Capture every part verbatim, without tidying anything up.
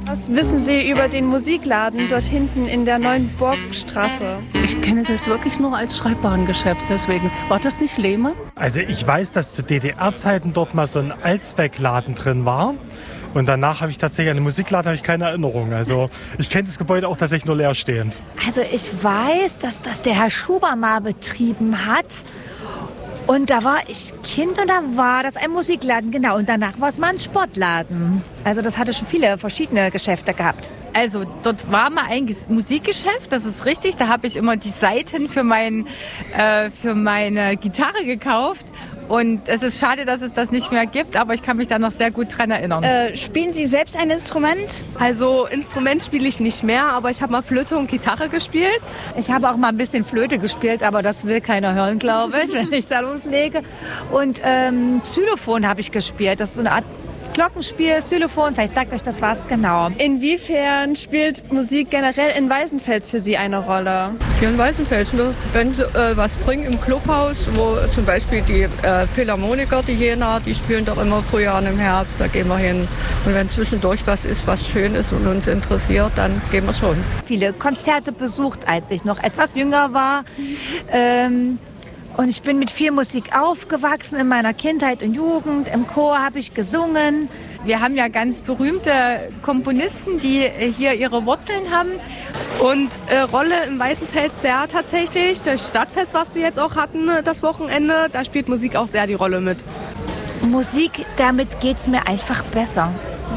Was wissen Sie über den Musikladen dort hinten in der Neuenburgstraße? Ich kenne das wirklich nur als Schreibwarengeschäft, deswegen. War das nicht Lehmann? Also ich weiß, dass zu D D R-Zeiten dort mal so ein Allzweckladen drin war. Und danach habe ich tatsächlich an den Musikladen habe ich keine Erinnerung. Also ich kenne das Gebäude auch tatsächlich nur leerstehend. Also ich weiß, dass das der Herr Schuber mal betrieben hat. Und da war ich Kind und da war das ein Musikladen, genau. Und danach war es mal ein Sportladen. Also das hatte schon viele verschiedene Geschäfte gehabt. Also dort war mal ein Musikgeschäft, das ist richtig. Da habe ich immer die Saiten für, mein, äh, für meine Gitarre gekauft. Und es ist schade, dass es das nicht mehr gibt, aber ich kann mich da noch sehr gut dran erinnern. Äh, spielen Sie selbst ein Instrument? Also Instrument spiele ich nicht mehr, aber ich habe mal Flöte und Gitarre gespielt. Ich habe auch mal ein bisschen Flöte gespielt, aber das will keiner hören, glaube ich, wenn ich da loslege. Und ähm, Xylophon habe ich gespielt. Das ist so eine Art Glockenspiel, Xylophon, vielleicht sagt euch das was, genau. Inwiefern spielt Musik generell in Weißenfels für Sie eine Rolle? Hier in Weißenfels, ne? Wenn sie äh, was bringen im Clubhaus, wo zum Beispiel die äh, Philharmoniker, die Jena, die spielen doch immer Frühjahr und im Herbst, da gehen wir hin. Und wenn zwischendurch was ist, was schön ist und uns interessiert, dann gehen wir schon. Viele Konzerte besucht, als ich noch etwas jünger war. Ähm Und ich bin mit viel Musik aufgewachsen in meiner Kindheit und Jugend. Im Chor habe ich gesungen. Wir haben ja ganz berühmte Komponisten, die hier ihre Wurzeln haben. Und äh, Rolle im Weißenfels sehr tatsächlich. Das Stadtfest, was wir jetzt auch hatten, das Wochenende, da spielt Musik auch sehr die Rolle mit. Musik, damit geht es mir einfach besser.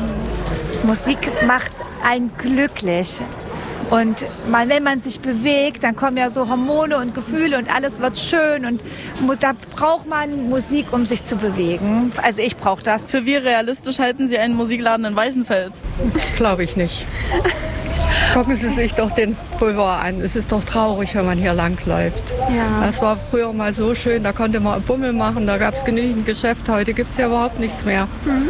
Musik macht einen glücklich. Und man, wenn man sich bewegt, dann kommen ja so Hormone und Gefühle und alles wird schön. Und muss, da braucht man Musik, um sich zu bewegen. Also ich brauche das. Für wie realistisch halten Sie einen Musikladen in Weißenfels? Glaube ich nicht. Gucken Sie sich doch den Boulevard an. Es ist doch traurig, wenn man hier langläuft. Ja. Das war früher mal so schön, da konnte man Bummel machen, da gab es genügend Geschäft. Heute gibt es ja überhaupt nichts mehr. Mhm.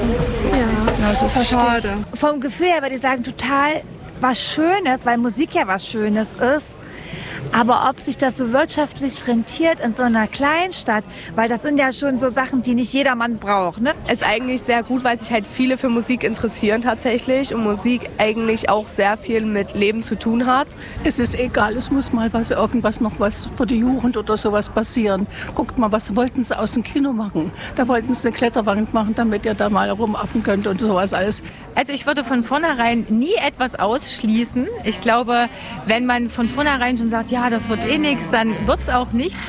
Ja, das ist schade. Vom Gefühl her würde ich sagen, total was Schönes, weil Musik ja was Schönes ist. Aber ob sich das so wirtschaftlich rentiert in so einer Kleinstadt, weil das sind ja schon so Sachen, die nicht jedermann braucht, ne? Es ist eigentlich sehr gut, weil sich halt viele für Musik interessieren tatsächlich und Musik eigentlich auch sehr viel mit Leben zu tun hat. Es ist egal, es muss mal was, irgendwas noch was für die Jugend oder sowas passieren. Guckt mal, was wollten sie aus dem Kino machen? Da wollten sie eine Kletterwand machen, damit ihr da mal rumaffen könnt und sowas alles. Also ich würde von vornherein nie etwas ausschließen. Ich glaube, wenn man von vornherein schon sagt, ja, das wird eh nichts, dann wird es auch nichts.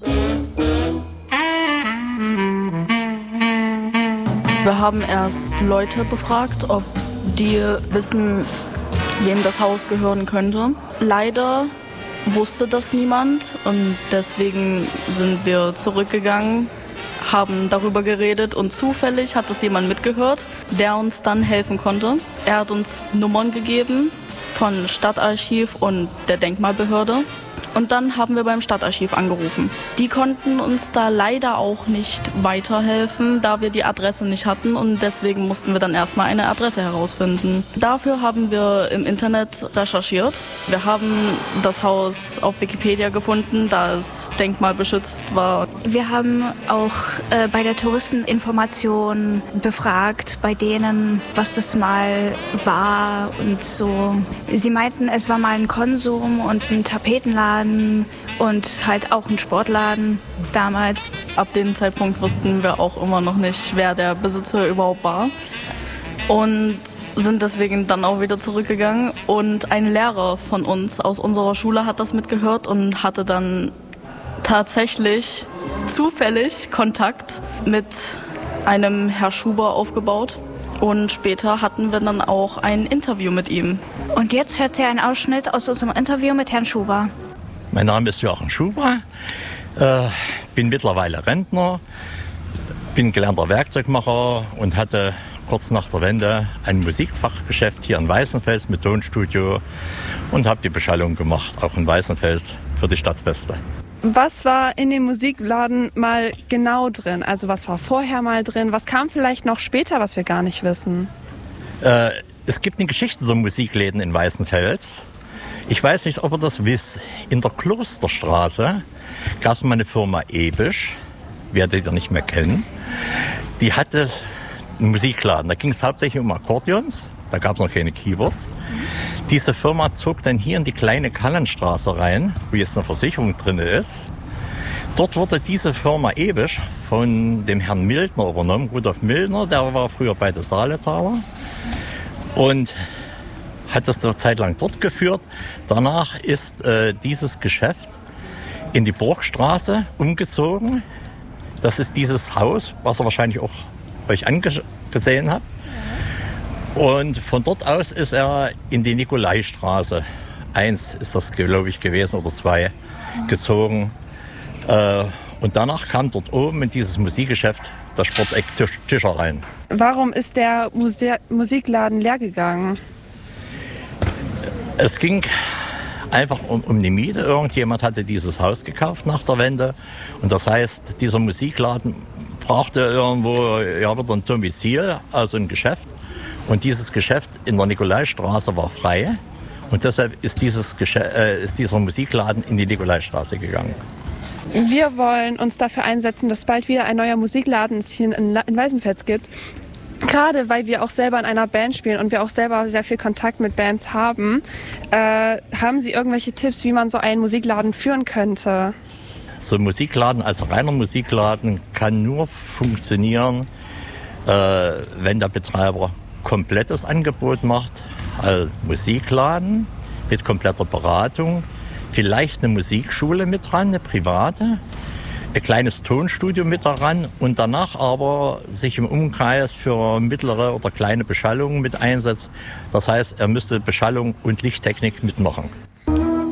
Wir haben erst Leute befragt, ob die wissen, wem das Haus gehören könnte. Leider wusste das niemand und deswegen sind wir zurückgegangen, haben darüber geredet und zufällig hat das jemand mitgehört, der uns dann helfen konnte. Er hat uns Nummern gegeben von Stadtarchiv und der Denkmalbehörde. Und dann haben wir beim Stadtarchiv angerufen. Die konnten uns da leider auch nicht weiterhelfen, da wir die Adresse nicht hatten und deswegen mussten wir dann erstmal eine Adresse herausfinden. Dafür haben wir im Internet recherchiert. Wir haben das Haus auf Wikipedia gefunden, da es denkmalbeschützt war. Wir haben auch äh, bei der Touristeninformation befragt, bei denen, was das mal war und so. Sie meinten, es war mal ein Konsum und ein Tapetenladen und halt auch ein Sportladen damals. Ab dem Zeitpunkt wussten wir auch immer noch nicht, wer der Besitzer überhaupt war. Und sind deswegen dann auch wieder zurückgegangen. Und ein Lehrer von uns aus unserer Schule hat das mitgehört und hatte dann tatsächlich zufällig Kontakt mit einem Herr Schuber aufgebaut. Und später hatten wir dann auch ein Interview mit ihm. Und jetzt hört ihr einen Ausschnitt aus unserem Interview mit Herrn Schuber. Mein Name ist Joachim Schuber, äh, bin mittlerweile Rentner, bin gelernter Werkzeugmacher und hatte kurz nach der Wende ein Musikfachgeschäft hier in Weißenfels mit Tonstudio und habe die Beschallung gemacht, auch in Weißenfels für die Stadtfeste. Was war in dem Musikladen mal genau drin? Also was war vorher mal drin? Was kam vielleicht noch später, was wir gar nicht wissen? Äh, es gibt eine Geschichte der Musikläden in Weißenfels. Ich weiß nicht, ob ihr das wisst. In der Klosterstraße gab es mal eine Firma Ebisch, werdet ihr nicht mehr kennen. Die hatte einen Musikladen. Da ging es hauptsächlich um Akkordeons Da gab es noch keine Keywords. Diese Firma zog dann hier in die kleine Kallenstraße rein, wo jetzt eine Versicherung drin ist. Dort wurde diese Firma ewig von dem Herrn Mildner übernommen, Rudolf Mildner, der war früher bei der Saarlandtaler und hat das eine Zeit lang dort geführt. Danach ist äh, dieses Geschäft in die Burgstraße umgezogen. Das ist dieses Haus, was ihr wahrscheinlich auch euch angesehen habt. Und von dort aus ist er in die Nikolaistraße, eins ist das, glaube ich, gewesen, oder zwei, gezogen. Äh, und danach kam dort oben in dieses Musikgeschäft das Sporteck Tischer rein. Warum ist der Muse- Musikladen leer gegangen? Es ging einfach um, um die Miete. Irgendjemand hatte dieses Haus gekauft nach der Wende. Und das heißt, dieser Musikladen brauchte irgendwo ja, wieder ein Domizil, also ein Geschäft. Und dieses Geschäft in der Nikolaistraße war frei. Und deshalb ist, dieses Geschä- äh, ist dieser Musikladen in die Nikolaistraße gegangen. Wir wollen uns dafür einsetzen, dass bald wieder ein neuer Musikladen es hier in, in Weißenfels gibt. Gerade weil wir auch selber in einer Band spielen und wir auch selber sehr viel Kontakt mit Bands haben. Äh, haben Sie irgendwelche Tipps, wie man so einen Musikladen führen könnte? So ein Musikladen als reiner Musikladen kann nur funktionieren, äh, wenn der Betreiber komplettes Angebot macht. Also Musikladen mit kompletter Beratung, vielleicht eine Musikschule mit dran, eine private, ein kleines Tonstudio mit daran und danach aber sich im Umkreis für mittlere oder kleine Beschallungen mit einsetzt. Das heißt, er müsste Beschallung und Lichttechnik mitmachen.